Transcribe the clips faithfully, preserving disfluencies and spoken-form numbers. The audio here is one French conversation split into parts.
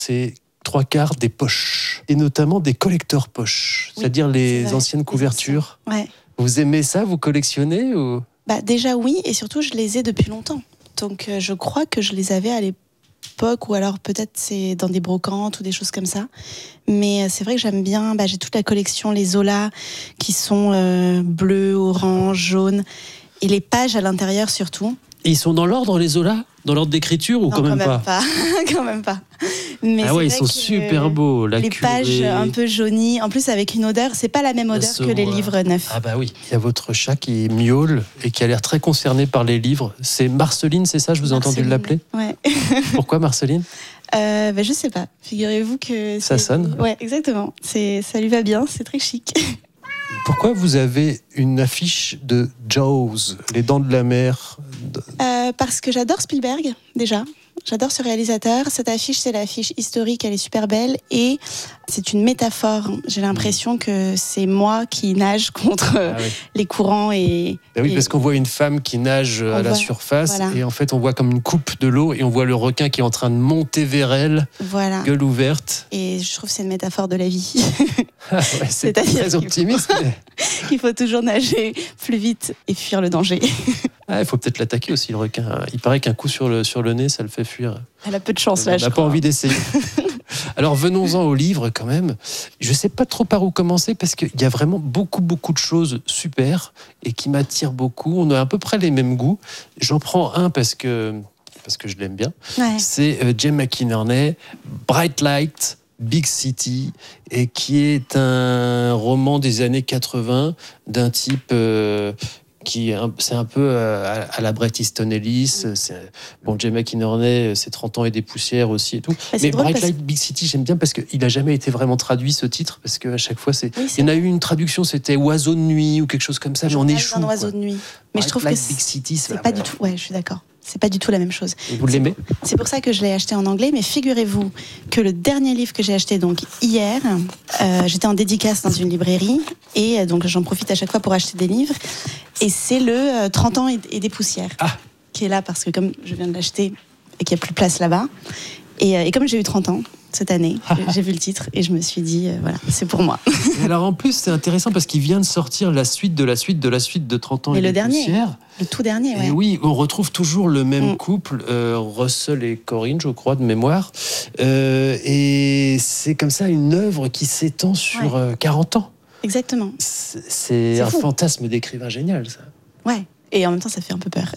c'est trois quarts des poches, et notamment des collecteurs poches, oui, c'est-à-dire les c'est anciennes couvertures. Ouais. Vous aimez ça, vous collectionnez ou... Bah déjà oui, et surtout je les ai depuis longtemps. Donc euh, je crois que je les avais à l'époque, ou alors peut-être c'est dans des brocantes ou des choses comme ça. Mais euh, c'est vrai que j'aime bien, bah, j'ai toute la collection, les Zola, qui sont euh, bleus, orange, jaunes, et les pages à l'intérieur surtout. Et ils sont dans l'ordre, les Zola ? Dans l'ordre d'écriture ou non, quand même, quand même pas, pas. Quand même pas. Mais ah ouais, ils sont super beaux. La les curée. pages un peu jaunies, en plus avec une odeur, c'est pas la même odeur que les livres neufs. Ah bah oui, il y a votre chat qui miaule et qui a l'air très concerné par les livres. C'est Marceline, c'est ça, je vous ai entendu l'appeler ? Ouais. Pourquoi Marceline ? euh, bah, Je sais pas. Figurez-vous que... Ça c'est... sonne ? Ouais, exactement. C'est... Ça lui va bien, c'est très chic. Pourquoi vous avez une affiche de Jaws, les dents de la mer ? euh, Parce que j'adore Spielberg, déjà. J'adore ce réalisateur. Cette affiche, c'est l'affiche historique, elle est super belle. Et c'est une métaphore. J'ai l'impression que c'est moi qui nage contre ah oui. les courants. Et, ben oui, et... parce qu'on voit une femme qui nage à la voit, surface. Voilà. Et en fait, on voit comme une coupe de l'eau. Et on voit le requin qui est en train de monter vers elle, voilà. gueule ouverte. Et je trouve que c'est une métaphore de la vie. Ah ouais, c'est très optimiste. Il faut... il faut toujours nager plus vite et fuir le danger. Ah, il faut peut-être l'attaquer aussi, le requin. Il paraît qu'un coup sur le, sur le nez, ça le fait fuir. Elle a peu de chance, là, je crois. On n'a pas envie d'essayer. Alors, venons-en au livre, quand même. Je ne sais pas trop par où commencer, parce qu'il y a vraiment beaucoup, beaucoup de choses super et qui m'attirent beaucoup. On a à peu près les mêmes goûts. J'en prends un parce que, parce que je l'aime bien. Ouais. C'est euh, Jane McInerney, Bright Light, Big City, et qui est un roman des années quatre-vingts d'un type... Euh, qui c'est un peu à, à la Bret Easton Ellis. C'est, bon, Jane McInerney, c'est trente ans et des poussières aussi et tout. Bah, mais Bright parce... Light Big City, j'aime bien parce qu'il n'a jamais été vraiment traduit, ce titre, parce qu'à chaque fois, c'est... Oui, c'est il y en a eu une traduction, c'était Oiseau de nuit ou quelque chose comme ça, mais on échoue. Un oiseau de nuit. Mais Bright je trouve Light que Big City, c'est, c'est c'est pas du tout... Ouais, je suis d'accord. C'est pas du tout la même chose. Et vous l'aimez ? C'est pour ça que je l'ai acheté en anglais, mais figurez-vous que le dernier livre que j'ai acheté donc hier, euh, j'étais en dédicace dans une librairie, et donc j'en profite à chaque fois pour acheter des livres, et c'est le euh, trente ans et, et des poussières, ah. qui est là parce que comme je viens de l'acheter et qu'il n'y a plus de place là-bas, et, euh, et comme j'ai eu trente ans cette année, j'ai vu le titre et je me suis dit, euh, voilà, c'est pour moi. Et alors en plus, c'est intéressant parce qu'il vient de sortir la suite de la suite de la suite de trente ans et, et le des dernier, poussières. Le tout dernier, ouais. Et oui, on retrouve toujours le même mm. couple, euh, Russell et Corinne, je crois, de mémoire. Euh, et c'est comme ça une œuvre qui s'étend sur ouais. euh, quarante ans. Exactement. C'est, c'est, c'est un fou. Fantasme d'écrivain génial, ça. Ouais, et en même temps, ça fait un peu peur.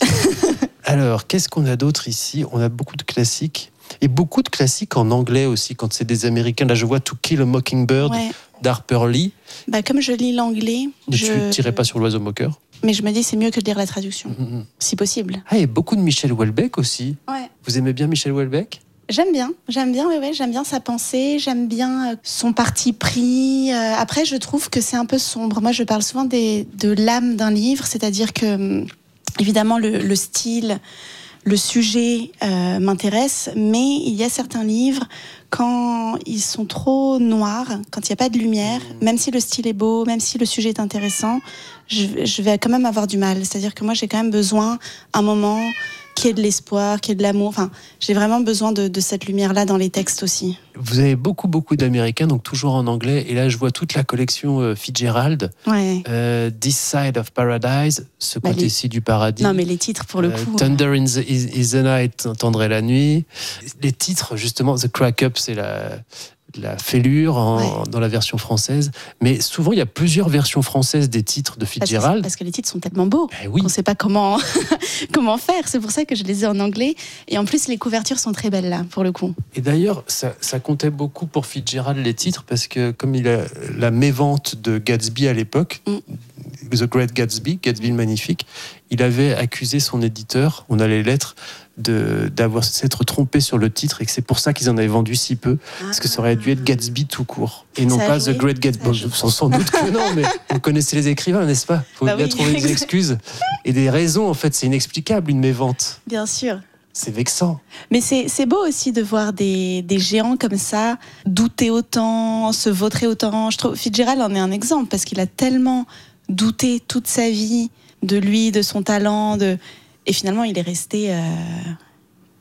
Alors, qu'est-ce qu'on a d'autre ici ? On a beaucoup de classiques. Et beaucoup de classiques en anglais aussi, quand c'est des Américains. Là, je vois To Kill a Mockingbird ouais. d'Harper Lee. Bah, comme je lis l'anglais... Ne je... tirez pas sur l'oiseau moqueur. Mais je me dis, c'est mieux que de lire la traduction, mm-hmm. si possible. Ah, et beaucoup de Michel Houellebecq aussi. Ouais. Vous aimez bien Michel Houellebecq ? J'aime bien, j'aime bien, ouais, ouais, j'aime bien sa pensée, j'aime bien son parti pris. Euh, après, je trouve que c'est un peu sombre. Moi, je parle souvent des, de l'âme d'un livre, c'est-à-dire que, évidemment, le, le style... Le sujet euh, m'intéresse, mais il y a certains livres, quand ils sont trop noirs, quand il n'y a pas de lumière, même si le style est beau, même si le sujet est intéressant, je, je vais quand même avoir du mal. C'est-à-dire que moi, j'ai quand même besoin, un moment, qu'il y ait de l'espoir, qu'il y ait de l'amour. Enfin, j'ai vraiment besoin de, de cette lumière-là dans les textes aussi. Vous avez beaucoup, beaucoup d'Américains, donc toujours en anglais. Et là, je vois toute la collection euh, Fitzgerald. Ouais. Euh, This Side of Paradise, ce bah côté-ci les... du paradis. Non, mais les titres, pour le euh, coup... Thunder in the, is, is the Night, Tendre est la nuit. Les titres, justement, The Crack Up, c'est la... la fêlure en, ouais. dans la version française, mais souvent il y a plusieurs versions françaises des titres de Fitzgerald. Parce que, parce que les titres sont tellement beaux ben oui. qu'on ne sait pas comment, comment faire. C'est pour ça que je les ai en anglais. Et en plus, les couvertures sont très belles là, pour le coup. Et d'ailleurs, ça, ça comptait beaucoup pour Fitzgerald les titres, parce que comme il a la mévente de Gatsby à l'époque, mm. The Great Gatsby, Gatsby le Magnifique, il avait accusé son éditeur, on a les lettres, de, d'avoir s'être trompé sur le titre et que c'est pour ça qu'ils en avaient vendu si peu, ah. parce que ça aurait dû être Gatsby tout court et non pas The Great Gatsby. Bon, sans, sans doute que non, mais vous connaissez les écrivains, n'est-ce pas ? Il faut bah bien oui. trouver des excuses et des raisons. En fait, c'est inexplicable une mévente. Bien sûr. C'est vexant. Mais c'est, c'est beau aussi de voir des, des géants comme ça douter autant, se vautrer autant. Je trouve Fitzgerald en est un exemple parce qu'il a tellement douté toute sa vie de lui, de son talent, de... et finalement il est resté euh,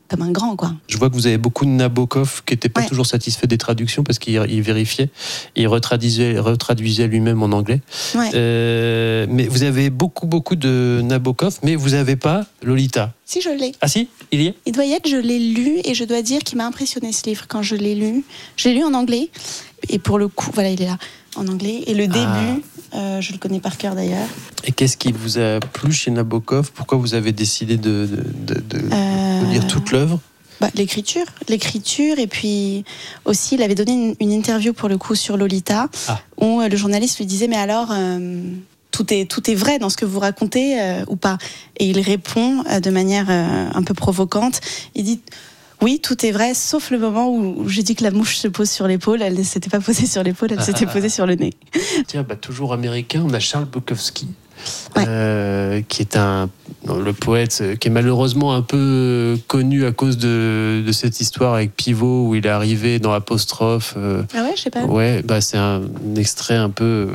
comme un grand, quoi. Je vois que vous avez beaucoup de Nabokov qui n'étaient pas ouais. toujours satisfaits des traductions parce qu'il il vérifiait, il retraduisait, retraduisait lui-même en anglais. Ouais. Euh, mais vous avez beaucoup, beaucoup de Nabokov, mais vous n'avez pas Lolita. Si, je l'ai. Ah si, il y est. Il doit y être, je l'ai lu et je dois dire qu'il m'a impressionné ce livre quand je l'ai lu. Je l'ai lu en anglais et pour le coup, voilà, il est là en anglais. Et le début, ah. euh, je le connais par cœur d'ailleurs. Et qu'est-ce qui vous a plu chez Nabokov ? Pourquoi vous avez décidé de, de, de, de, euh... de lire toute l'œuvre ? Bah, l'écriture, l'écriture, et puis aussi, il avait donné une, une interview pour le coup sur Lolita, ah. où euh, le journaliste lui disait, mais alors, euh, tout est tout est vrai dans ce que vous racontez euh, ou pas ? Et il répond euh, de manière euh, un peu provocante. Il dit, oui, tout est vrai, sauf le moment où, où j'ai dit que la mouche se pose sur l'épaule. Elle ne s'était pas posée sur l'épaule, elle ah. s'était posée sur le nez. Tiens, bah, toujours américain, on a Charles Bukowski. Ouais. Euh, qui est un le poète qui est malheureusement un peu connu à cause de, de cette histoire avec Pivot où il est arrivé dans Apostrophe. Euh, ah ouais, je sais pas. Ouais, bah c'est un, un extrait un peu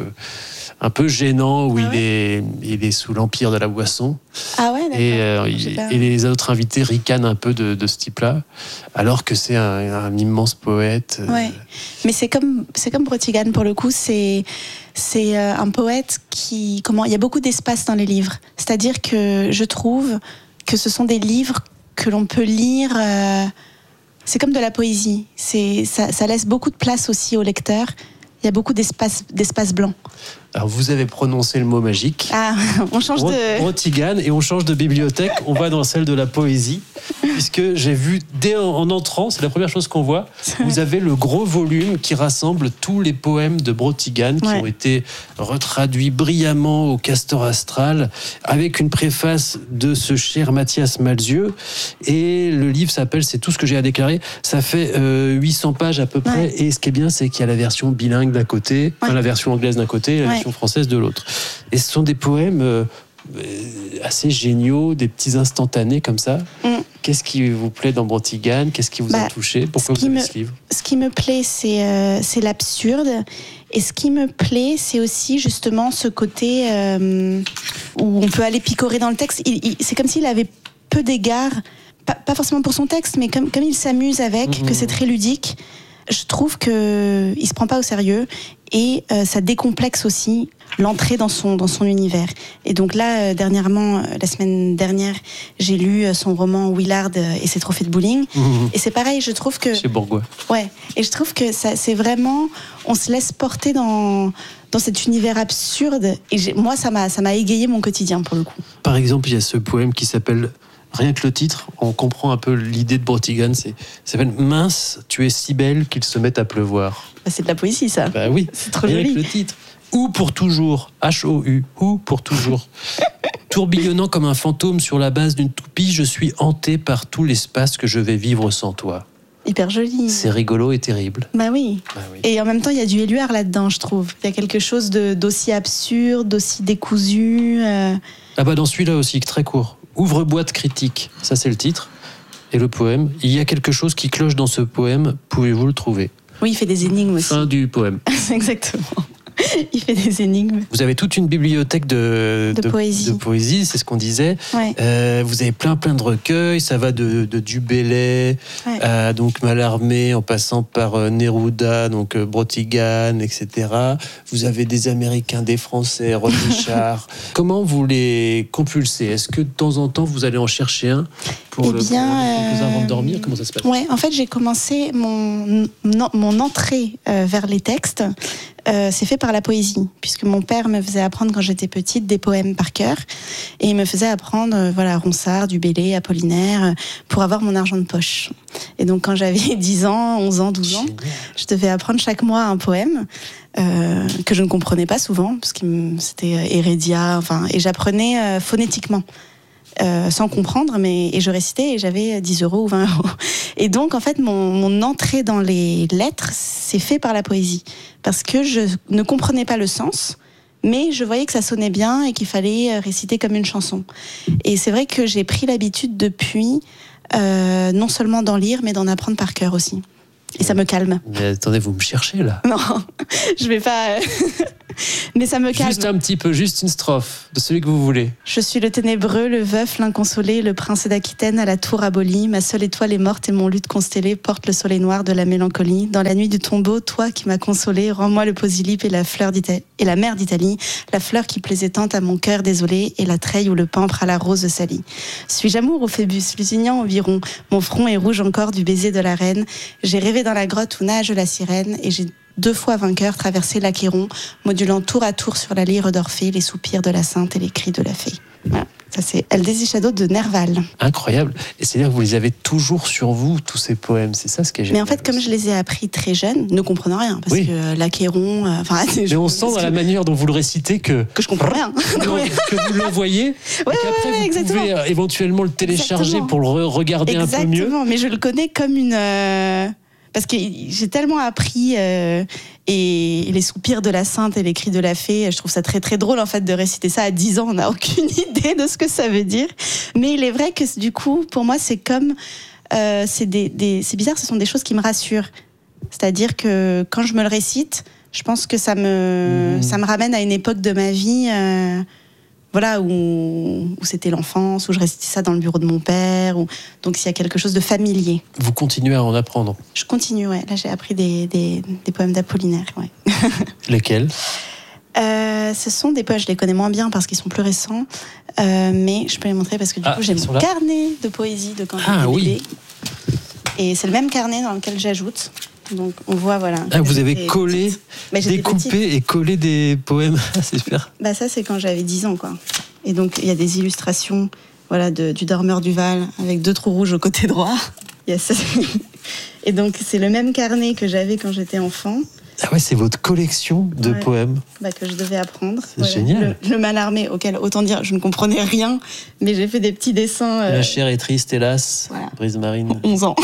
un peu gênant où ah il ouais. est il est sous l'empire de la boisson. Ah ouais, d'accord. Et, euh, il, et les autres invités ricanent un peu de, de ce type-là, alors que c'est un, un immense poète. Ouais. Euh... Mais c'est comme c'est comme Brotigan pour le coup, c'est C'est un poète qui... Comment, il y a beaucoup d'espace dans les livres. C'est-à-dire que je trouve que ce sont des livres que l'on peut lire... Euh, c'est comme de la poésie. C'est, ça, ça laisse beaucoup de place aussi au lecteur. Il y a beaucoup d'espace, d'espace blanc. Alors, vous avez prononcé le mot magique. Ah, on change de... Brotigan, et on change de bibliothèque. On va dans celle de la poésie. Puisque j'ai vu, dès en, en entrant, c'est la première chose qu'on voit, vous avez le gros volume qui rassemble tous les poèmes de Brotigan qui ouais. ont été retraduits brillamment au Castor Astral, avec une préface de ce cher Mathias Malzieu. Et le livre s'appelle « C'est tout ce que j'ai à déclarer ». Ça fait euh, huit cents pages à peu près. Ouais. Et ce qui est bien, c'est qu'il y a la version bilingue d'un côté, ouais. enfin, la version anglaise d'un côté, et la ouais. version française de l'autre. Et ce sont des poèmes euh, assez géniaux, des petits instantanés comme ça. Mm. Qu'est-ce qui vous plaît dans Brotigan ? Qu'est-ce qui vous bah, a touché ? Pourquoi vous avez me, ce livre ? Ce qui me plaît, c'est, euh, c'est l'absurde. Et ce qui me plaît, c'est aussi justement ce côté euh, où on peut aller picorer dans le texte. Il, il, c'est comme s'il avait peu d'égards, pas, pas forcément pour son texte, mais comme, comme il s'amuse avec, mmh. que c'est très ludique. Je trouve qu'il ne se prend pas au sérieux et euh, ça décomplexe aussi l'entrée dans son, dans son univers. Et donc là, euh, dernièrement, la semaine dernière, j'ai lu son roman Willard et ses trophées de bowling. Mmh. Et c'est pareil, je trouve que... Chez Bourgois. Ouais, et je trouve que ça, c'est vraiment... On se laisse porter dans, dans cet univers absurde. Et j'ai, moi, ça m'a, ça m'a égayé mon quotidien, pour le coup. Par exemple, il y a ce poème qui s'appelle... Rien que le titre, on comprend un peu l'idée de Brotigan. C'est, ça s'appelle « Mince, tu es si belle qu'il se met à pleuvoir ». Bah, c'est de la poésie, ça. Bah oui, c'est trop rien joli. Que le titre. Ou pour toujours, H O U, ou pour toujours. Tourbillonnant comme un fantôme sur la base d'une toupie, je suis hanté par tout l'espace que je vais vivre sans toi. Hyper joli. C'est rigolo et terrible. Bah oui. Bah oui. Et en même temps, il y a du Éluard là-dedans, je trouve. Il y a quelque chose de, d'aussi absurde, d'aussi décousu. Euh... Ah bah dans celui-là aussi, très court. Ouvre-boîte critique, ça c'est le titre. Et le poème, il y a quelque chose qui cloche dans ce poème, pouvez-vous le trouver ? Oui, il fait des énigmes aussi. Fin du poème. Exactement. Il fait des énigmes. Vous avez toute une bibliothèque de, de, de, poésie. de poésie, c'est ce qu'on disait. Ouais. Euh, vous avez plein plein de recueils, ça va de, de Dubélé ouais. à donc Mallarmé, en passant par euh, Neruda, donc euh, Brotigan, et cetera. Vous avez des Américains, des Français, René Char. Comment vous les compulsez ? Est-ce que de temps en temps vous allez en chercher un pour eh le bien, pour avant de dormir ? Comment ça se passe ? Ouais, en fait, j'ai commencé mon mon entrée euh, vers les textes. Euh, c'est fait par la poésie, puisque mon père me faisait apprendre quand j'étais petite des poèmes par cœur, et il me faisait apprendre euh, voilà, Ronsard, Dubélé, Apollinaire, euh, pour avoir mon argent de poche. Et donc quand j'avais dix ans, onze ans, douze ans, je devais apprendre chaque mois un poème euh, que je ne comprenais pas souvent, parce que c'était Hérédia, enfin, et j'apprenais euh, phonétiquement. Euh, sans comprendre, mais et je récitais et j'avais dix euros ou vingt euros. Et donc, en fait, mon, mon entrée dans les lettres, c'est fait par la poésie. Parce que je ne comprenais pas le sens, mais je voyais que ça sonnait bien et qu'il fallait réciter comme une chanson. Et c'est vrai que j'ai pris l'habitude depuis, euh, non seulement d'en lire, mais d'en apprendre par cœur aussi. Et ça me calme. Mais attendez, vous me cherchez là. Non, je vais pas... Mais ça me calme. Juste un petit peu, juste une strophe de celui que vous voulez. Je suis le ténébreux, le veuf, l'inconsolé, le prince d'Aquitaine à la tour abolie. Ma seule étoile est morte et mon luth constellé porte le soleil noir de la mélancolie. Dans la nuit du tombeau, toi qui m'as consolé, rends-moi le posylipe et la fleur d'Italie, et la mer d'Italie, la fleur qui plaisait tant à mon cœur désolé et la treille ou le pampre à la rose salie. Suis-je amour au Phébus, lusignant environ, mon front est rouge encore du baiser de la reine. J'ai rêvé dans la grotte où nage la sirène et j'ai deux fois vainqueur traversé l'Achéron, modulant tour à tour sur la lyre d'Orphée les soupirs de la sainte et les cris de la fée. Voilà. Ça, c'est El Desdichado de Nerval. Incroyable. Et c'est-à-dire que vous les avez toujours sur vous, tous ces poèmes. C'est ça ce qui est génial. Mais en fait, comme je les ai appris très jeune, ne comprenant rien, parce oui. que euh, l'Achéron... Euh, Mais on sent dans que... la manière dont vous le récitez que... Que je comprends rien. Que vous l'envoyez, ouais, et qu'après ouais, ouais, vous exactement. pouvez euh, éventuellement le télécharger exactement. pour le regarder exactement. un peu mieux. Exactement, mais je le connais comme une... Euh... Parce que j'ai tellement appris euh, et, et les soupirs de la sainte et les cris de la fée, je trouve ça très très drôle en fait de réciter ça à dix ans, on n'a aucune idée de ce que ça veut dire. Mais il est vrai que du coup, pour moi, c'est comme... Euh, c'est, des, des, c'est bizarre, ce sont des choses qui me rassurent. C'est-à-dire que quand je me le récite, je pense que ça me, mmh. ça me ramène à une époque de ma vie... Euh, Voilà, où, où c'était l'enfance, où je récitais ça dans le bureau de mon père. Où... Donc, s'il y a quelque chose de familier. Vous continuez à en apprendre ? Je continue, ouais. Là, j'ai appris des, des, des poèmes d'Apollinaire, ouais. Lesquels ? euh, Ce sont des poèmes, je les connais moins bien parce qu'ils sont plus récents. Euh, mais je peux les montrer parce que du ah, coup, j'ai mon là. carnet de poésie de quand j'étais ah, bébé. Oui. Et c'est le même carnet dans lequel j'ajoute. Donc on voit, voilà. Ah, vous avez collé, bah, découpé petite. et collé des poèmes. C'est super. Bah ça, c'est quand j'avais dix ans, quoi. Et donc il y a des illustrations, voilà, de, du dormeur du Val avec deux trous rouges au côté droit. Yes. Et donc c'est le même carnet que j'avais quand j'étais enfant. Ah ouais, c'est votre collection de ouais, poèmes. Bah, que je devais apprendre. C'est voilà. génial. Le, le Malarmé, auquel, autant dire, je ne comprenais rien, mais j'ai fait des petits dessins. Euh... La chair est triste, hélas. Voilà. Brise Marine. onze ans.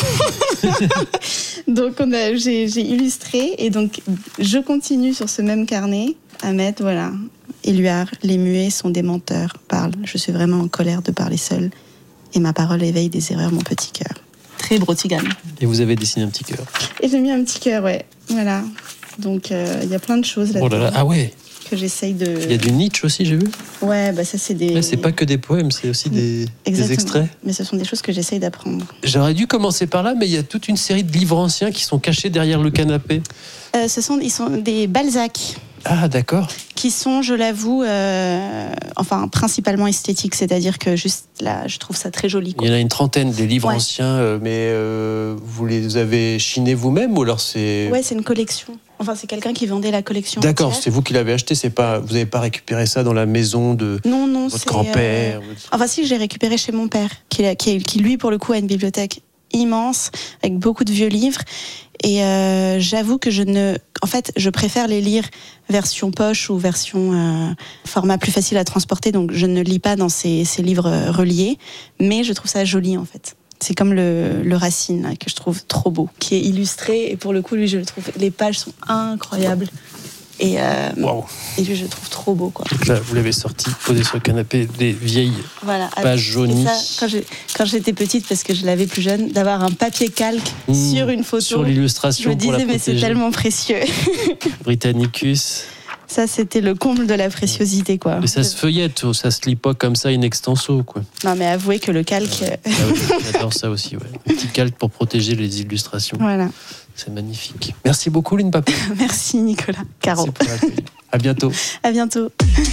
Donc, on a, j'ai, j'ai illustré, et donc, je continue sur ce même carnet à mettre, voilà, Éluard, les muets sont des menteurs, parle. Je suis vraiment en colère de parler seul, et ma parole éveille des erreurs, mon petit cœur. Très Brotigam. Et vous avez dessiné un petit cœur. Et j'ai mis un petit cœur, ouais. Voilà. Donc, il euh, y a plein de choses là-dedans. Oh là là, ah ouais. Que j'essaye de... Il y a du Nietzsche aussi, j'ai vu. Ouais, bah ça, c'est des... Mais c'est pas que des poèmes, c'est aussi des, des extraits. Mais ce sont des choses que j'essaye d'apprendre. J'aurais dû commencer par là, mais il y a toute une série de livres anciens qui sont cachés derrière le canapé. Euh, ce sont, ils sont des Balzac. Ah, d'accord. Qui sont, je l'avoue, euh, enfin, principalement esthétiques. C'est-à-dire que juste là, je trouve ça très joli, quoi. Il y en a une trentaine des livres ouais. anciens, euh, mais euh, vous les avez chinés vous-même ou alors c'est... Ouais, c'est une collection. Enfin, c'est quelqu'un qui vendait la collection. D'accord, entière. C'est vous qui l'avez acheté, c'est pas, vous n'avez pas récupéré ça dans la maison de non, non, votre grand-père euh... Enfin, si, j'ai récupéré chez mon père, qui, qui, qui, lui, pour le coup, a une bibliothèque immense, avec beaucoup de vieux livres. Et euh, j'avoue que je ne... En fait, je préfère les lire version poche ou version euh, format plus facile à transporter, donc je ne lis pas dans ces, ces livres reliés, mais je trouve ça joli, en fait. C'est comme le, le Racine, là, que je trouve trop beau, qui est illustré, et pour le coup, lui, je le trouve... Les pages sont incroyables. Et, euh, wow. et lui, je le trouve trop beau, quoi. Donc là, vous l'avez sorti, posé sur le canapé, des vieilles voilà, pages jaunies. Ça, quand, j'ai, quand j'étais petite, parce que je l'avais plus jeune, d'avoir un papier calque mmh, sur une photo. Sur l'illustration. Je me disais, mais c'est tellement précieux. Britannicus. Ça, c'était le comble de la préciosité, quoi. Mais ça se feuillette, ça se lit pas comme ça in extenso, quoi. Non, mais avouez que le calque... Ah oui, j'adore ça aussi, ouais. Un petit calque pour protéger les illustrations. Voilà. C'est magnifique. Merci beaucoup, Lynn Papin. Merci, Nicolas. Caro. À bientôt. À bientôt.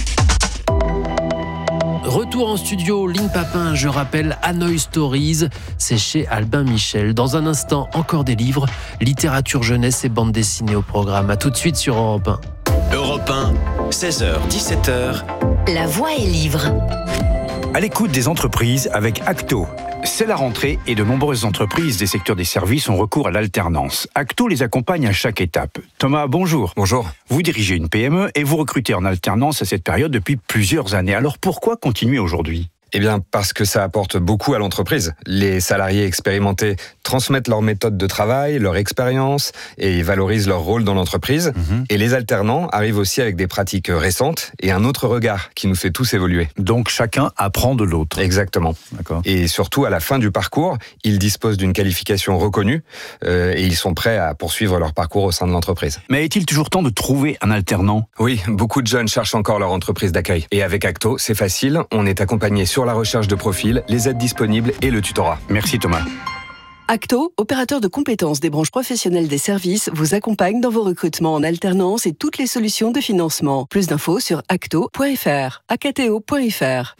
Retour en studio, Lynn Papin, je rappelle, Hanoï Stories, c'est chez Albin Michel. Dans un instant, encore des livres, littérature jeunesse et bande dessinée au programme. À tout de suite sur Europe un. Europe un, seize heures dix-sept heures. La voix est livre. À l'écoute des entreprises avec Acto. C'est la rentrée et de nombreuses entreprises des secteurs des services ont recours à l'alternance. Acto les accompagne à chaque étape. Thomas, bonjour. Bonjour. Vous dirigez une P M E et vous recrutez en alternance à cette période depuis plusieurs années. Alors pourquoi continuer aujourd'hui ? Eh bien, parce que ça apporte beaucoup à l'entreprise. Les salariés expérimentés transmettent leur méthode de travail, leur expérience et valorisent leur rôle dans l'entreprise. Mmh. Et les alternants arrivent aussi avec des pratiques récentes et un autre regard qui nous fait tous évoluer. Donc chacun apprend de l'autre. Exactement. D'accord. Et surtout, à la fin du parcours, ils disposent d'une qualification reconnue euh, et ils sont prêts à poursuivre leur parcours au sein de l'entreprise. Mais est-il toujours temps de trouver un alternant ? Oui, beaucoup de jeunes cherchent encore leur entreprise d'accueil. Et avec Acto, c'est facile, on est accompagné sur la recherche de profil, les aides disponibles et le tutorat. Merci Thomas. Acto, opérateur de compétences des branches professionnelles des services, vous accompagne dans vos recrutements en alternance et toutes les solutions de financement. Plus d'infos sur acto point f r, acto point f r.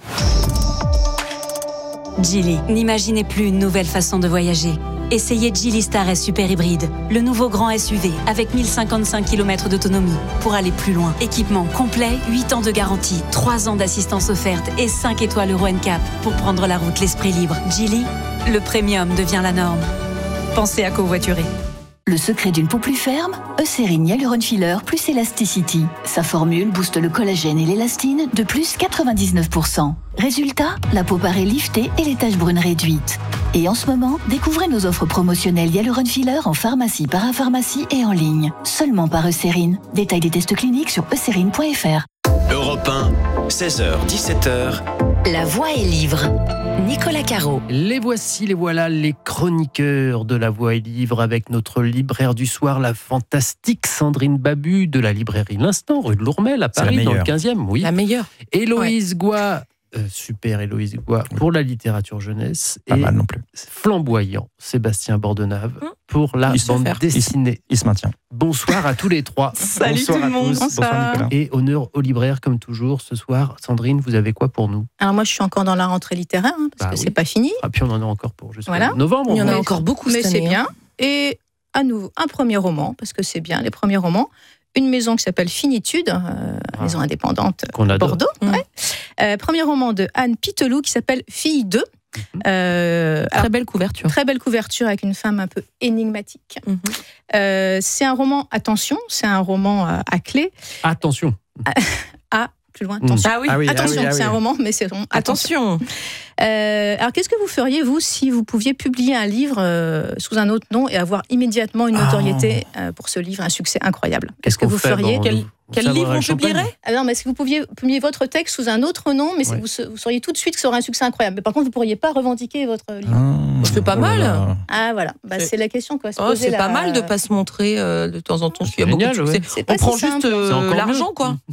Geely, n'imaginez plus une nouvelle façon de voyager. Essayez Geely Star S Super Hybride, le nouveau grand S U V avec mille cinquante-cinq kilomètres d'autonomie pour aller plus loin. Équipement complet, huit ans de garantie, trois ans d'assistance offerte et cinq étoiles Euro N C A P pour prendre la route l'esprit libre. Geely, le premium devient la norme. Pensez à covoiturer. Le secret d'une peau plus ferme, Eucérine Hyaluron Filler plus Elasticity. Sa formule booste le collagène et l'élastine de plus quatre-vingt-dix-neuf pour cent. Résultat, la peau paraît liftée et les taches brunes réduites. Et en ce moment, découvrez nos offres promotionnelles Hyaluron Filler en pharmacie, parapharmacie et en ligne. Seulement par Eucérine. Détail des tests cliniques sur eucérine point f r. Europe un, seize heures dix-sept heures. La Voix et Livre. Nicolas Caro. Les voici, les voilà, les chroniqueurs de La Voix et Livre avec notre libraire du soir, la fantastique Sandrine Babu de la librairie L'Instant, rue de Lourmel à Paris, dans le quinzième. Oui. La meilleure. Héloïse ouais. Goua, euh, super Héloïse Goua, oui. pour la littérature jeunesse. Pas et mal non plus. Flamboyant, Sébastien Bordenave, hum. pour la il bande dessinée. Il, il se maintient. Bonsoir à tous les trois. Salut Bonsoir tout le monde. Bonsoir. Bonsoir Nicolas. Et honneur au libraire comme toujours ce soir. Sandrine, vous avez quoi pour nous ? Alors moi je suis encore dans la rentrée littéraire hein, parce bah que oui. c'est pas fini. Ah puis on en a encore pour jusqu'à voilà. novembre. Il y en a mais... encore beaucoup mais cette année, c'est bien. Hein. Et à nouveau un premier roman parce que c'est bien les premiers romans. Une maison qui s'appelle Finitude, euh, ah. maison indépendante à Bordeaux. Mmh. Ouais. Euh, premier roman de Anne Pitelou qui s'appelle Fille deux. Euh, très alors, belle couverture. Très belle couverture avec une femme un peu énigmatique. Mmh. Euh, c'est un roman, attention, c'est un roman à, à clé. Attention. À, à plus loin, attention. Ah oui, ah oui attention, ah oui, ah oui. c'est un roman, mais c'est un attention. attention. Euh, alors, qu'est-ce que vous feriez, vous, si vous pouviez publier un livre euh, sous un autre nom et avoir immédiatement une notoriété ah. euh, pour ce livre, un succès incroyable ? Qu'est-ce que vous feriez ? Quel, Quel livre on publierait ? ah non, mais si vous pouviez publier votre texte sous un autre nom, mais ouais. vous, vous sauriez tout de suite que ça aurait un succès incroyable. Mais par contre, vous ne pourriez pas revendiquer votre livre. Ah, c'est pas mal. Voilà. Ah voilà, bah, c'est... c'est la question quoi. Oh, c'est la... pas mal de pas se montrer euh, de temps en temps. C'est génial, ouais. c'est on prend si juste euh, l'argent mieux. Quoi.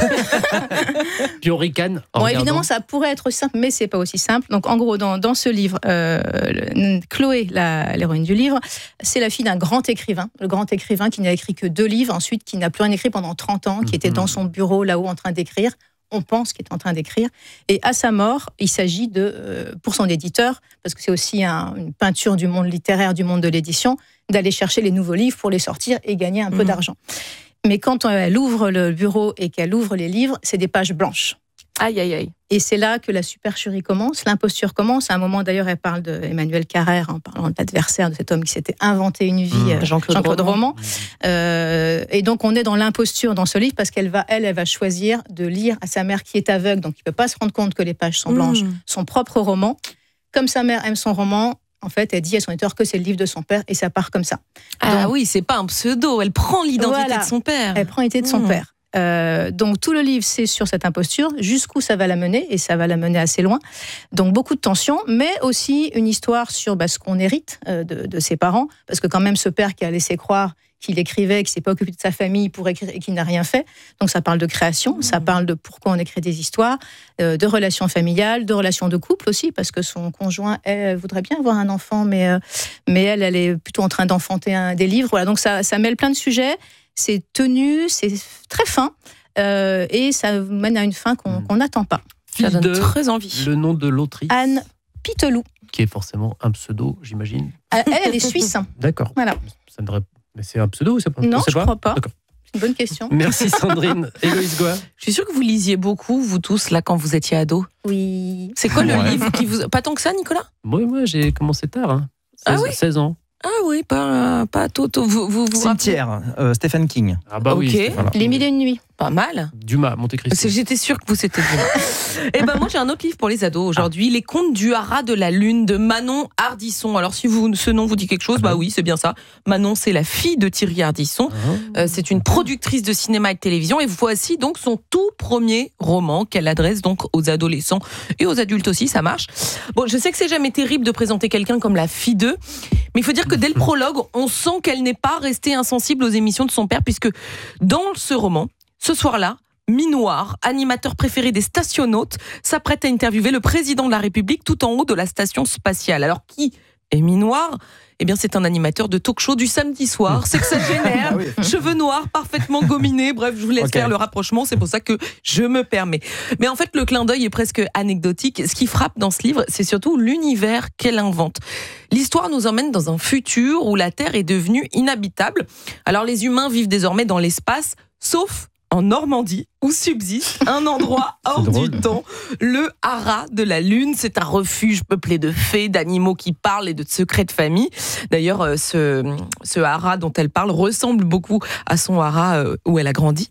Ouais. Puis on ricane. Bon, évidemment, ça pourrait être simple, mais c'est pas aussi simple. Donc en gros, dans, dans ce livre, euh, Chloé, la, l'héroïne du livre, c'est la fille d'un grand écrivain, le grand écrivain qui n'a écrit que deux livres, ensuite qui n'a plus rien écrit pendant trente ans, qui mm-hmm. était dans son bureau là-haut en train d'écrire. On pense qu'il est en train d'écrire. Et à sa mort, il s'agit de, euh, pour son éditeur, parce que c'est aussi un, une peinture du monde littéraire, du monde de l'édition, d'aller chercher les nouveaux livres pour les sortir et gagner un mmh. peu d'argent. Mais quand elle ouvre le bureau et qu'elle ouvre les livres, c'est des pages blanches. Aïe, aïe, aïe. Et c'est là que la supercherie commence, l'imposture commence. À un moment, d'ailleurs, elle parle d'Emmanuel Carrère, en parlant de l'adversaire de cet homme qui s'était inventé une vie, mmh. Jean-Claude, Jean-Claude Roman. Mmh. Euh, et donc, on est dans l'imposture dans ce livre parce qu'elle va, elle, elle va choisir de lire à sa mère qui est aveugle, donc qui ne peut pas se rendre compte que les pages sont blanches, mmh. son propre roman. Comme sa mère aime son roman, en fait, elle dit à son éditeur que c'est le livre de son père et ça part comme ça. Ah donc, oui, c'est pas un pseudo, elle prend l'identité voilà, de son père. Elle prend l'identité de son mmh. père. Euh, donc tout le livre c'est sur cette imposture, jusqu'où ça va la mener, et ça va la mener assez loin. Donc beaucoup de tensions, mais aussi une histoire sur bah, ce qu'on hérite euh, de, de ses parents, parce que quand même ce père qui a laissé croire qu'il écrivait, qu'il ne s'est pas occupé de sa famille pour écrire et qu'il n'a rien fait. Donc ça parle de création, mmh. ça parle de pourquoi on écrit des histoires, euh, de relations familiales, de relations de couple aussi, parce que son conjoint elle, voudrait bien avoir un enfant, mais, euh, mais elle, elle est plutôt en train d'enfanter un, des livres. Voilà, donc ça, ça mêle plein de sujets. C'est tenu, c'est très fin, euh, et ça mène à une fin qu'on mmh. n'attend pas. Ça donne très envie. Le nom de l'autrice Anne Pitelou. Qui est forcément un pseudo, j'imagine. Elle, elle est suisse. D'accord. Voilà. Ça devrait... Mais c'est un pseudo ou c'est pas? Non, je ne crois pas. D'accord. C'est une bonne question. Merci Sandrine. Héloïse Goua. Je suis sûre que vous lisiez beaucoup, vous tous, là, quand vous étiez ados. Oui. C'est quoi le ouais. livre qui vous... Pas tant que ça, Nicolas? Oui, moi, j'ai commencé tard. Hein. seize, ah oui seize ans. Ah oui, pas, pas tôt, tôt. Vous, vous, vous Cimetière, euh, Stephen King. Ah bah okay. oui. Voilà. Les Mille et une nuits. Pas mal. Dumas, Monte Cristo. J'étais sûre que vous c'était Dumas. Et ben moi j'ai un autre livre pour les ados aujourd'hui, ah. Les Contes du Haras de la Lune de Manon Hardisson. Alors si vous, ce nom vous dit quelque chose, ah bah oui c'est bien ça. Manon c'est la fille de Thierry Ardisson. Ah. Euh, c'est une productrice de cinéma et de télévision et voici donc son tout premier roman qu'elle adresse donc aux adolescents et aux adultes aussi, ça marche. Bon, je sais que c'est jamais terrible de présenter quelqu'un comme la fille d'eux, mais il faut dire que dès le prologue, on sent qu'elle n'est pas restée insensible aux émissions de son père puisque dans ce roman, ce soir-là, Minoir, animateur préféré des stationnautes, s'apprête à interviewer le président de la République tout en haut de la station spatiale. Alors qui est Minoir ? Eh bien, c'est un animateur de talk-show du samedi soir, sexagénaire, ah oui. cheveux noirs, parfaitement gominés. Bref, je vous laisse okay. faire le rapprochement, c'est pour ça que je me permets. Mais en fait, le clin d'œil est presque anecdotique. Ce qui frappe dans ce livre, c'est surtout l'univers qu'elle invente. L'histoire nous emmène dans un futur où la Terre est devenue inhabitable. Alors, les humains vivent désormais dans l'espace, sauf en Normandie, où subsiste un endroit hors du temps, le haras de la Lune. C'est un refuge peuplé de fées, d'animaux qui parlent et de secrets de famille. D'ailleurs, ce, ce haras dont elle parle ressemble beaucoup à son haras où elle a grandi.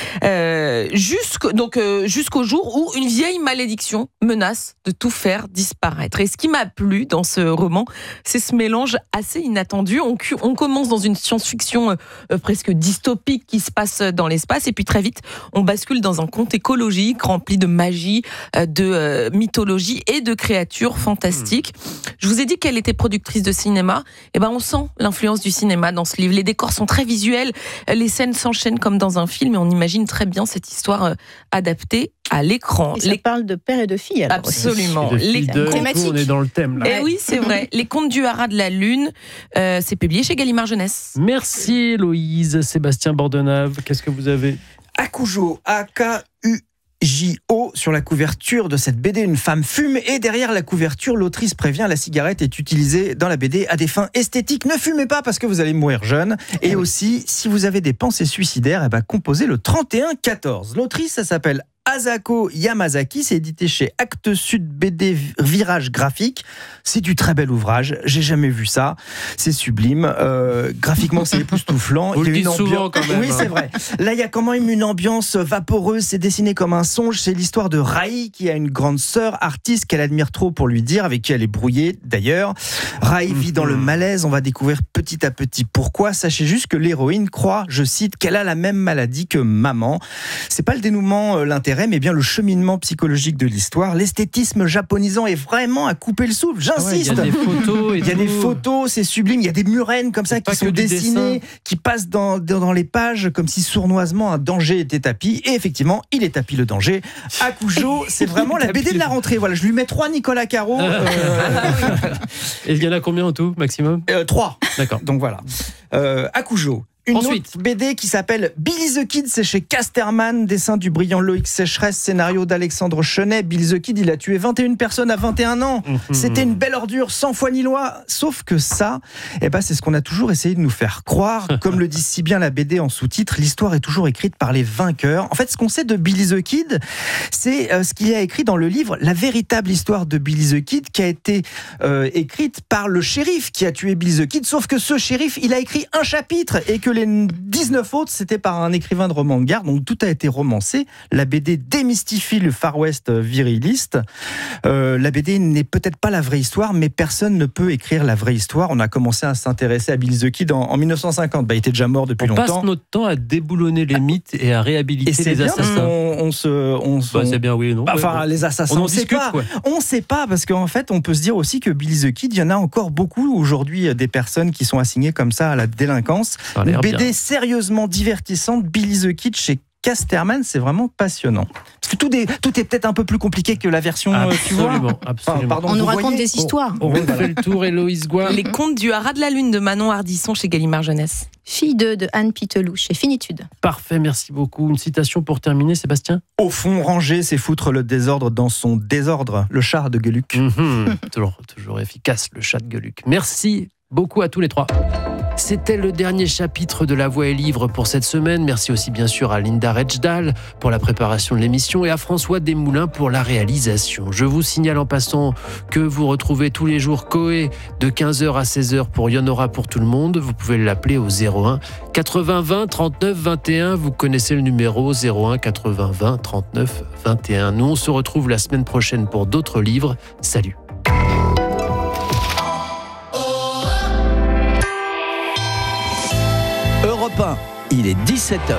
Euh, jusqu'au, donc, euh, jusqu'au jour où une vieille malédiction menace de tout faire disparaître. Et ce qui m'a plu dans ce roman, c'est ce mélange assez inattendu. On, on commence dans une science-fiction euh, presque dystopique qui se passe dans l'espace, et puis très vite, on bascule dans un conte écologique rempli de magie, euh, de euh, mythologie et de créatures fantastiques. Mmh. Je vous ai dit qu'elle était productrice de cinéma. Et ben, on sent l'influence du cinéma dans ce livre. Les décors sont très visuels, les scènes s'enchaînent comme dans un film, et on imagine très bien cette histoire euh, adaptée à l'écran. Et ça les... parle de père et de fille, alors. Absolument. De les de... thématiques. On est dans le thème, là. Et oui, c'est vrai. Les Contes du Haras de la Lune, euh, c'est publié chez Gallimard Jeunesse. Merci Héloïse. Sébastien Bordenave, qu'est-ce que vous avez ? Akujo, A K U J O, sur la couverture de cette B D, une femme fume, et derrière la couverture, l'autrice prévient, la cigarette est utilisée dans la B D à des fins esthétiques. Ne fumez pas parce que vous allez mourir jeune. Et ah oui. aussi, si vous avez des pensées suicidaires, eh ben, composez le trente et un quatorze. L'autrice, ça s'appelle Asako Yamazaki, c'est édité chez Actes Sud B D Virage Graphique. C'est du très bel ouvrage, j'ai jamais vu ça, c'est sublime. Euh, graphiquement, c'est époustouflant. Vous il y a le une dites ambiance... souvent quand même. Oui, c'est vrai. Là, il y a quand même une ambiance vaporeuse, c'est dessiné comme un songe. C'est l'histoire de Rai, qui a une grande sœur artiste qu'elle admire trop pour lui dire, avec qui elle est brouillée d'ailleurs. Rai vit dans le malaise, on va découvrir petit à petit pourquoi. Sachez juste que l'héroïne croit, je cite, qu'elle a la même maladie que maman. C'est pas le dénouement, euh, l'intérêt, mais bien le cheminement psychologique de l'histoire. L'esthétisme japonisant est vraiment à couper le souffle, j'insiste. Il ouais, y a des photos, et il y a tout. des photos, c'est sublime. Il y a des murènes comme ça qui sont dessinées, qui passent dans, dans, dans les pages comme si sournoisement un danger était tapis. Et effectivement, il est tapis le danger. Akujo, c'est vraiment la B D de la rentrée. Voilà, je lui mets trois Nicolas Caro. Euh... Et il y en a combien en tout, maximum ? euh, Trois. D'accord. Donc voilà. Euh, Akujo. Une Ensuite. autre B D qui s'appelle Billy the Kid, c'est chez Casterman, dessin du brillant Loïc Sécheresse, scénario d'Alexandre Chenet. Billy the Kid, il a tué vingt et une personnes à vingt et un ans. Mmh. C'était une belle ordure, sans foi ni loi. Sauf que ça, eh ben, c'est ce qu'on a toujours essayé de nous faire croire. Comme le dit si bien la B D en sous-titre, l'histoire est toujours écrite par les vainqueurs. En fait, ce qu'on sait de Billy the Kid, c'est euh, ce qu'il y a écrit dans le livre, la véritable histoire de Billy the Kid, qui a été euh, écrite par le shérif qui a tué Billy the Kid. Sauf que ce shérif, il a écrit un chapitre, et que les dix-neuf autres, c'était par un écrivain de roman de garde, donc tout a été romancé. La B D démystifie le Far West viriliste. Euh, la B D n'est peut-être pas la vraie histoire, mais personne ne peut écrire la vraie histoire. On a commencé à s'intéresser à Billy the Kid en, en dix-neuf cent cinquante. Bah, il était déjà mort depuis on longtemps. On passe notre temps à déboulonner les mythes et à réhabiliter et les bien, assassins. On, on se, on, bah, on... c'est bien, oui, non. Enfin, ouais, les assassins, on ne sait pas. Quoi. On ne sait pas, parce qu'en fait, on peut se dire aussi que Billy the Kid, il y en a encore beaucoup aujourd'hui, des personnes qui sont assignées comme ça à la délinquance. Une B D bien. Sérieusement divertissante, Billy the Kid chez Casterman, c'est vraiment passionnant. Parce que tout est, tout est peut-être un peu plus compliqué que la version, absolument, tu vois. Absolument. Enfin, pardon, on nous raconte voyez des histoires. On, on refait le tour, Héloïse Goua. Les Contes du Haras de la Lune de Manon Hardisson chez Gallimard Jeunesse. Fille de, de Anne Pitelou chez Finitude. Parfait, merci beaucoup. Une citation pour terminer, Sébastien ? Au fond, ranger, c'est foutre le désordre dans son désordre. Le chat de Gueluc. Mmh, toujours, toujours efficace, le chat de Gueluc. Merci beaucoup à tous les trois. C'était le dernier chapitre de La Voix et Livre pour cette semaine. Merci aussi bien sûr à Linda Rechdal pour la préparation de l'émission et à François Desmoulins pour la réalisation. Je vous signale en passant que vous retrouvez tous les jours Coé de quinze heures à seize heures pour Yonora pour tout le monde. Vous pouvez l'appeler au zéro un quatre-vingts vingt trente-neuf vingt et un. Vous connaissez le numéro zéro un quatre-vingts vingt trente-neuf vingt et un. Nous, on se retrouve la semaine prochaine pour d'autres livres. Salut. Europe un, il est dix-sept heures.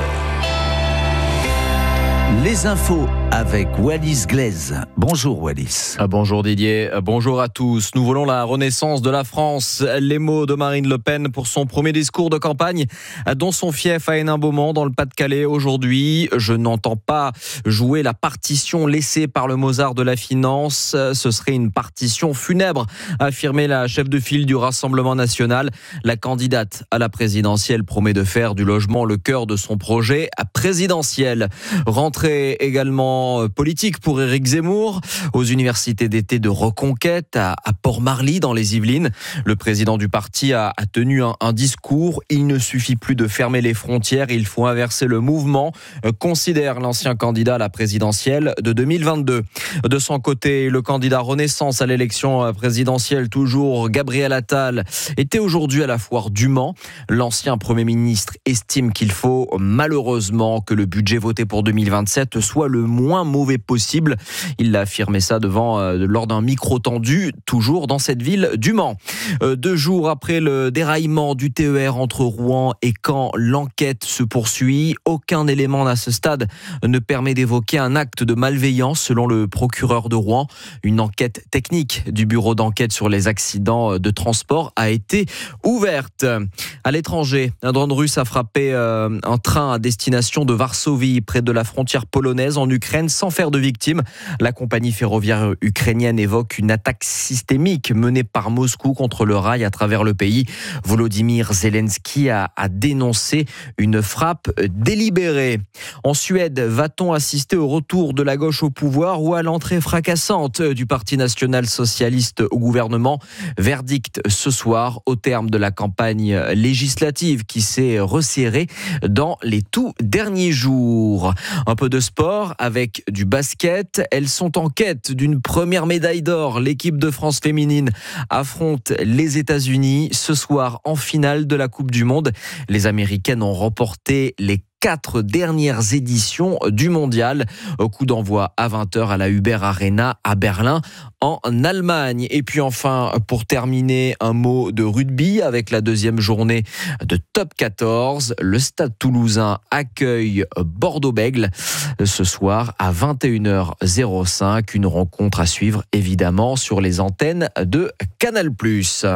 Les infos avec Wallis Glaise. Bonjour Wallis. Bonjour Didier, bonjour à tous. Nous voulons la renaissance de la France. Les mots de Marine Le Pen pour son premier discours de campagne dans son fief à Hénin-Beaumont dans le Pas-de-Calais aujourd'hui. Je n'entends pas jouer la partition laissée par le Mozart de la finance. Ce serait une partition funèbre, a affirmé la chef de file du Rassemblement national. La candidate à la présidentielle promet de faire du logement le cœur de son projet présidentiel. Rentrée également politique pour Éric Zemmour aux universités d'été de Reconquête à, à Port-Marly dans les Yvelines. Le président du parti a, a tenu un, un discours. Il ne suffit plus de fermer les frontières, il faut inverser le mouvement, euh, considère l'ancien candidat à la présidentielle de deux mille vingt-deux. De son côté, le candidat Renaissance à l'élection présidentielle, toujours Gabriel Attal, était aujourd'hui à la foire du Mans. L'ancien Premier ministre estime qu'il faut malheureusement que le budget voté pour deux mille vingt-sept soit le moins mauvais possible. Il a affirmé ça devant, euh, lors d'un micro tendu, toujours dans cette ville du Mans. Euh, deux jours après le déraillement du T E R entre Rouen et Caen, l'enquête se poursuit. Aucun élément à ce stade ne permet d'évoquer un acte de malveillance selon le procureur de Rouen. Une enquête technique du bureau d'enquête sur les accidents de transport a été ouverte. À l'étranger, un drone russe a frappé euh, un train à destination de Varsovie, près de la frontière polonaise en Ukraine, sans faire de victimes. La compagnie ferroviaire ukrainienne évoque une attaque systémique menée par Moscou contre le rail à travers le pays. Volodymyr Zelensky a, a dénoncé une frappe délibérée. En Suède, va-t-on assister au retour de la gauche au pouvoir ou à l'entrée fracassante du Parti national-socialiste au gouvernement? Verdict ce soir au terme de la campagne législative qui s'est resserrée dans les tout derniers jours. Un peu de sport avec du basket. Elles sont en quête d'une première médaille d'or. L'équipe de France féminine affronte les États-Unis ce soir en finale de la Coupe du Monde. Les Américaines ont remporté les quatre dernières éditions du mondial. Coup d'envoi à vingt heures à la Uber Arena à Berlin en Allemagne. Et puis enfin, pour terminer, un mot de rugby avec la deuxième journée de Top quatorze. Le Stade Toulousain accueille Bordeaux-Bègles ce soir à vingt et une heures cinq. Une rencontre à suivre évidemment sur les antennes de Canal plus.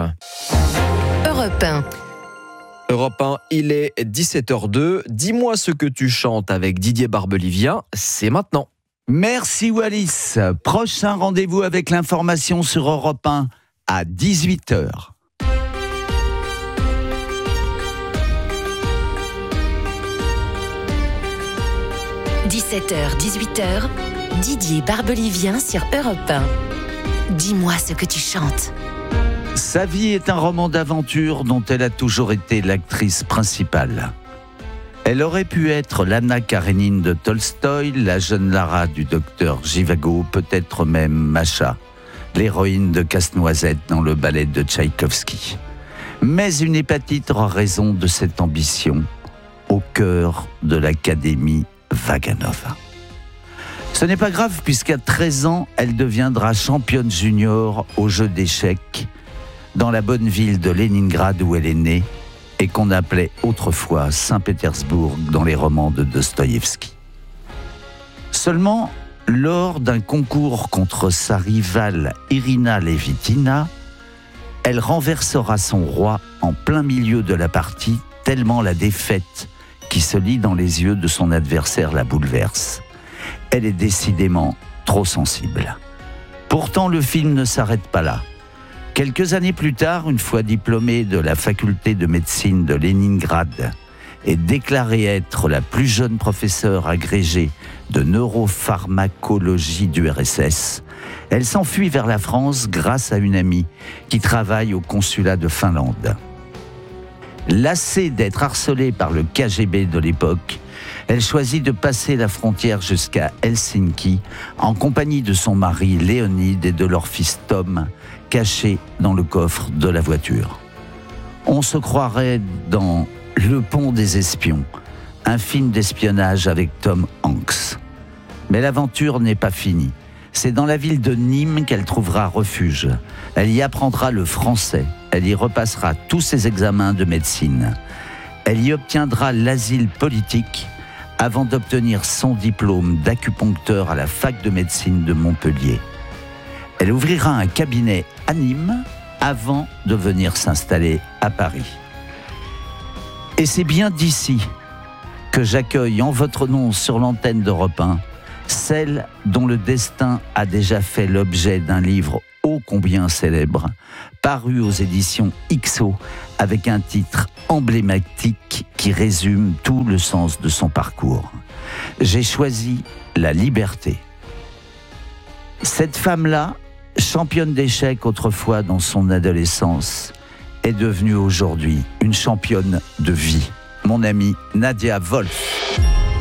Europe un. Europe un, il est dix-sept heures deux. Dis-moi ce que tu chantes avec Didier Barbelivien, c'est maintenant. Merci Wallis. Prochain rendez-vous avec l'information sur Europe un à dix-huit heures. dix-sept heures, dix-huit heures, Didier Barbelivien sur Europe un. Dis-moi ce que tu chantes. Sa vie est un roman d'aventure dont elle a toujours été l'actrice principale. Elle aurait pu être l'Anna Karénine de Tolstoï, la jeune Lara du docteur Zhivago, peut-être même Masha, l'héroïne de Casse-Noisette dans le ballet de Tchaïkovski. Mais une hépatite aura raison de cette ambition au cœur de l'Académie Vaganova. Ce n'est pas grave puisqu'à treize ans, elle deviendra championne junior au jeu d'échecs dans la bonne ville de Leningrad où elle est née et qu'on appelait autrefois Saint-Pétersbourg dans les romans de Dostoïevski. Seulement, lors d'un concours contre sa rivale Irina Levitina, elle renversera son roi en plein milieu de la partie, tellement la défaite qui se lit dans les yeux de son adversaire la bouleverse. Elle est décidément trop sensible. Pourtant, le film ne s'arrête pas là. Quelques années plus tard, une fois diplômée de la faculté de médecine de Leningrad et déclarée être la plus jeune professeure agrégée de neuropharmacologie du R S S, elle s'enfuit vers la France grâce à une amie qui travaille au consulat de Finlande. Lassée d'être harcelée par le K G B de l'époque, elle choisit de passer la frontière jusqu'à Helsinki en compagnie de son mari Léonide et de leur fils Tom, cachés dans le coffre de la voiture. On se croirait dans Le Pont des Espions, un film d'espionnage avec Tom Hanks. Mais l'aventure n'est pas finie. C'est dans la ville de Nîmes qu'elle trouvera refuge. Elle y apprendra le français. Elle y repassera tous ses examens de médecine. Elle y obtiendra l'asile politique avant d'obtenir son diplôme d'acupuncteur à la fac de médecine de Montpellier. Elle ouvrira un cabinet à Nîmes avant de venir s'installer à Paris. Et c'est bien d'ici que j'accueille en votre nom sur l'antenne d'Europe un celle dont le destin a déjà fait l'objet d'un livre ô combien célèbre, paru aux éditions X O, avec un titre emblématique qui résume tout le sens de son parcours. J'ai choisi La liberté. Cette femme-là, championne d'échecs autrefois dans son adolescence, est devenue aujourd'hui une championne de vie. Mon amie Nadia Wolf.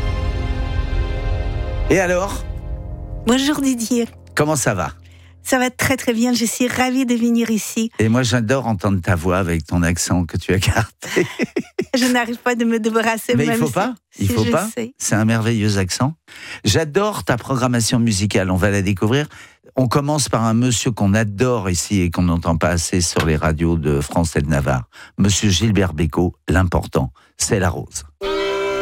Et alors ? Bonjour Didier. Comment ça va ? Ça va très très bien, je suis ravie de venir ici. Et moi j'adore entendre ta voix avec ton accent que tu as gardé. Je n'arrive pas de me débarrasser. Mais même il faut si, pas, il si faut je pas. sais. C'est un merveilleux accent. J'adore ta programmation musicale, on va la découvrir. On commence par un monsieur qu'on adore ici et qu'on n'entend pas assez sur les radios de France et de Navarre. Monsieur Gilbert Bécaud, l'important, c'est la rose.